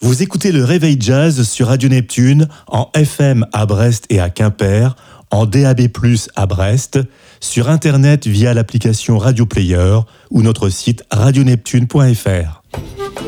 Vous écoutez le Réveil Jazz sur Radio Neptune, en FM à Brest et à Quimper, en DAB+, à Brest, sur Internet via l'application Radio Player ou notre site radioneptune.fr.